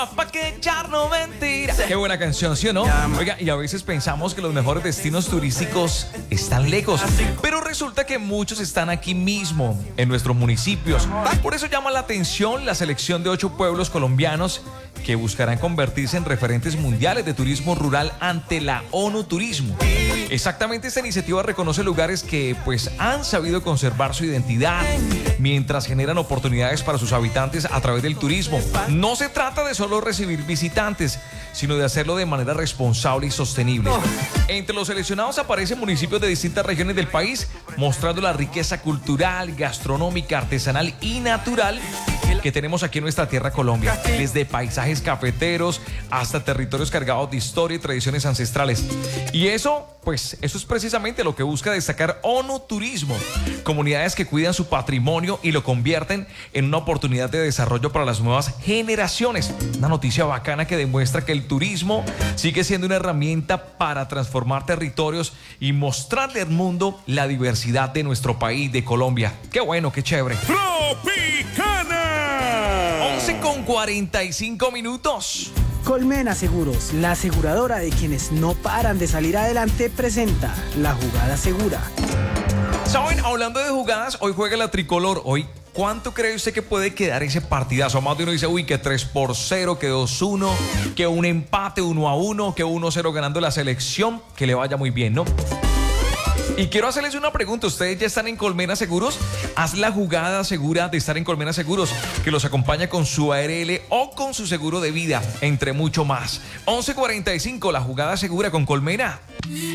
Pa' que echar no mentira. Qué buena canción, ¿sí o no? Oiga, y a veces pensamos que los mejores destinos turísticos están lejos, pero resulta que muchos están aquí mismo, en nuestros municipios. Por eso llama la atención la selección de 8 pueblos colombianos que buscarán convertirse en referentes mundiales de turismo rural ante la ONU Turismo. Exactamente, esta iniciativa reconoce lugares que pues han sabido conservar su identidad mientras generan oportunidades para sus habitantes a través del turismo. No se trata de solo recibir visitantes, sino de hacerlo de manera responsable y sostenible. Entre los seleccionados aparecen municipios de distintas regiones del país, mostrando la riqueza cultural, gastronómica, artesanal y natural que tenemos aquí en nuestra tierra Colombia, desde paisajes cafeteros hasta territorios cargados de historia y tradiciones ancestrales. Y eso es precisamente lo que busca destacar ONU Turismo, comunidades que cuidan su patrimonio y lo convierten en una oportunidad de desarrollo para las nuevas generaciones. Una noticia bacana que demuestra que el turismo sigue siendo una herramienta para transformar territorios y mostrarle al mundo la diversidad de nuestro país, de Colombia. Qué bueno, qué chévere. Tropicana. 11:45. Colmena Seguros, la aseguradora de quienes no paran de salir adelante, presenta la jugada segura. ¿Saben? Hablando de jugadas, hoy juega la tricolor. Hoy, ¿cuánto cree usted que puede quedar ese partidazo? Más de uno dice, uy, que 3-0, que 2-1, que un empate 1-1, que 1-0 ganando la selección. Que le vaya muy bien, ¿no? Y quiero hacerles una pregunta. ¿Ustedes ya están en Colmena Seguros? Haz la jugada segura de estar en Colmena Seguros, que los acompaña con su ARL o con su seguro de vida, entre mucho más. 11:45, la jugada segura con Colmena.